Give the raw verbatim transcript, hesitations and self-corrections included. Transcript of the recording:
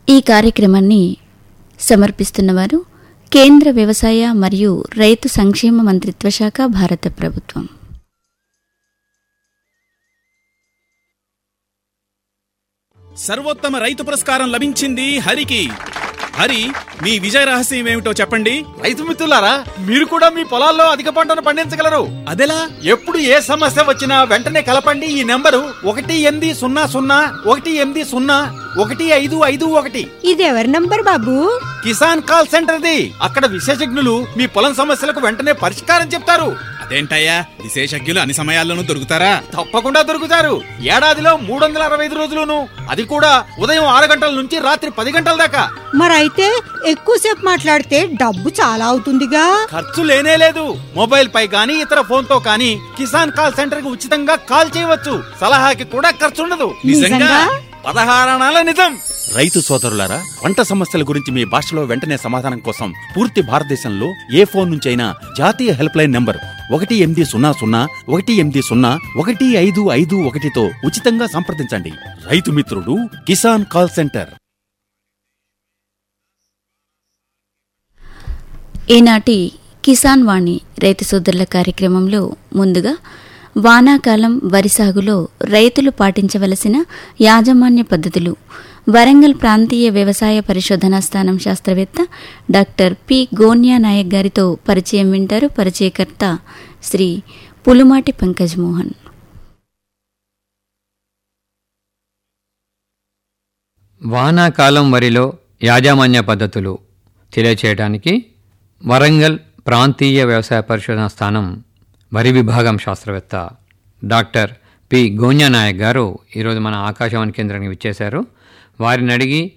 ఈ కార్యక్రమాన్ని సమర్పిస్తున్నవారు కేంద్ర వ్యవసాయ మరియు రైతు సంక్షేమ మంత్రిత్వ శాఖ, భారత ప్రభుత్వం. సర్వోత్తమ రైతు పురస్కారం లభించింది హరికి. హరి, మీ విజయ రహస్యం ఏమిటో చెప్పండి. రైతు మిత్రులారా, మీరు కూడా మీ పొలాల్లో అధిక పంటను పండించగలరు. అదెలా? ఎప్పుడు ఏ సమస్య వచ్చినా వెంటనే కలపండి ఈ నెంబరు ఒకటి ఎనిమిది సున్నా సున్నా ఒకటి ఎనిమిది సున్నా ఒకటి ఐదు ఐదు ఒకటి. ఇది ఎవరి number Babu? Kisan call centre the. అక్కడ విశేషజ్ఞులు మీ పొలం సమస్యలకు వెంటనే పరిష్కారం చెప్తారు. అదేంటయ్యా, విశేషజ్ఞులు అన్ని సమయాల్లోనూ దొరుకుతారా? తప్పకుండా దొరుకుతారు. ఏడాదిలో మూడు వందల అరవై ఐదు రోజులును, అది కూడా ఉదయం ఆరు గంటల నుంచి రాత్రి పది గంటల దాకా. మరైతే ఎక్కువసేపు మాట్లాడితే డబ్బు చాలా అవుతుందిగా. ఖర్చు లేనే లేదు. మొబైల్ పై గానీ ఇతర ఫోన్ తో కానీ కిసాన్ కాల్ సెంటర్ కి ఉచితంగా కాల్ చేయవచ్చు. సలహాకి కూడా ఖర్చు ఉండదు. నిజంగా? పదహారణాల నిజం. రైతు సోదరులారా, పంట సమస్యల గురించి మీ భాషలో వెంటనే సమాధానం కోసం పూర్తి భారతదేశంలో ఏ ఫోన్ నుంచి అయినా జాతీయ హెల్ప్ లైన్ నంబర్ ఒకటి ఎనిమిది సున్నా సున్నా ఒకటి ఎనిమిది సున్నా ఒకటి ఐదు ఐదు ఒకటితో ఉచితంగా సంప్రదించండి. రైతు మిత్రుడు కిసాన్ కాల్ సెంటర్. ఈనాటి కిసాన్ వాణి రైతు సోదరుల కార్యక్రమంలో ముందుగా వానాకాలం వరి సాగులో రైతులు పాటించవలసిన యాజమాన్య పద్ధతులు, వరంగల్ ప్రాంతీయ వ్యవసాయ పరిశోధనా స్థానం శాస్త్రవేత్త డాక్టర్ పి గోన్యా నాయక్ గారితో పరిచయం వింటారు. పరిచయకర్త శ్రీ పులుమాటి పంకజ్ మోహన్. వానాకాలం వరిలో యాజమాన్య పద్ధతులు తెలియచేయడానికి వరంగల్ ప్రాంతీయ వ్యవసాయ పరిశోధనా స్థానం వరి విభాగం శాస్త్రవేత్త డాక్టర్ పి గోన్యా నాయక్ గారు ఈరోజు మన ఆకాశవాణి కేంద్రానికి విచ్చేశారు. వారిని అడిగి